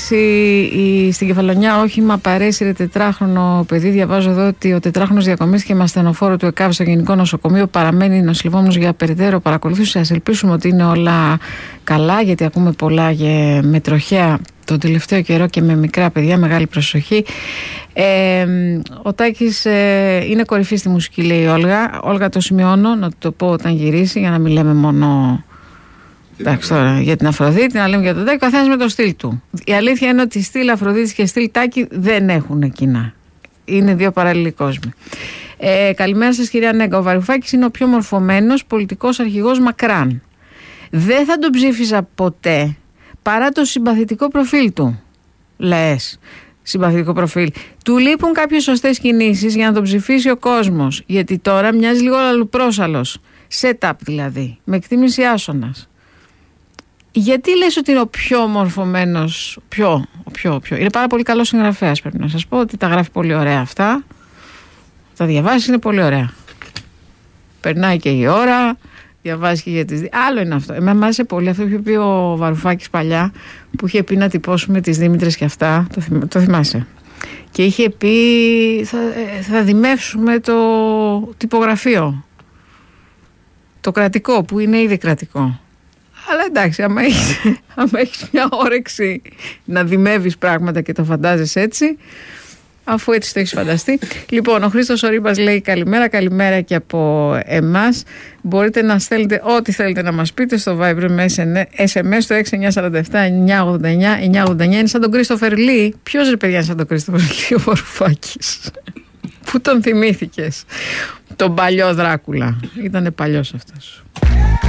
στην Κεφαλονιά όχημα παρέσυρε 4χρονο παιδί. Διαβάζω εδώ ότι ο 4χρονος διακομίστηκε με ασθενοφόρο του ΕΚΑΒ στο Γενικό Νοσοκομείο. Παραμένει νοσηλευόμενος για περαιτέρω παρακολούθηση. Ας ελπίσουμε ότι είναι όλα καλά, γιατί ακούμε πολλά με τροχέα τον τελευταίο καιρό και με μικρά παιδιά. Μεγάλη προσοχή. Ο Τάκης είναι κορυφή στη μουσική, λέει η Όλγα. Όλγα, το σημειώνω, να το πω όταν γυρίσει, για να μην λέμε μόνο. Εντάξει, τώρα για την Αφροδίτη, να λέμε για τον Τάκη, ο καθένας με το στυλ του. Η αλήθεια είναι ότι στυλ Αφροδίτης και στυλ Τάκη δεν έχουν κοινά. Είναι δύο παράλληλοι κόσμοι. Καλημέρα σας, κυρία Νέγκα. Ο Βαρουφάκης είναι ο πιο μορφωμένος πολιτικός αρχηγός μακράν. Δεν θα τον ψήφιζα ποτέ παρά το συμπαθητικό προφίλ του. Λες, συμπαθητικό προφίλ. Του λείπουν κάποιες σωστές κινήσεις για να τον ψηφίσει ο κόσμος. Γιατί τώρα μοιάζει λίγο λαλουπρόσαλος. Setup δηλαδή, με εκτίμηση άσονας. Γιατί λες ότι είναι ο πιο μορφωμένος, είναι πάρα πολύ καλός συγγραφέας, πρέπει να σας πω, ότι τα γράφει πολύ ωραία αυτά. Τα διαβάσεις, είναι πολύ ωραία. Περνάει και η ώρα, διαβάζει και για τις. Άλλο είναι αυτό. Εμένα μου άρεσε πολύ αυτό που είχε πει ο Βαρουφάκης παλιά, που είχε πει να τυπώσουμε τις Δήμητρες και αυτά. Το θυμάσαι. Και είχε πει θα δημεύσουμε το τυπογραφείο. Το κρατικό, που είναι ήδη κρατικό. Αλλά εντάξει, άμα έχεις μια όρεξη να δημεύεις πράγματα και το φαντάζεσαι έτσι, αφού έτσι το έχεις φανταστεί. Λοιπόν, ο Χρήστος ο Ρίμπας λέει καλημέρα και από εμάς. Μπορείτε να στέλνετε ό,τι θέλετε να μας πείτε στο Viber με SMS στο 6947-989-989. Είναι σαν τον Κρίστοφερ Λί. Ποιος ρε παιδιά είναι σαν τον Κρίστοφερ Λί? Ο Βαρουφάκης. Πού τον θυμήθηκες? Τον παλιό Δράκουλα. Ήτανε παλιός αυτός.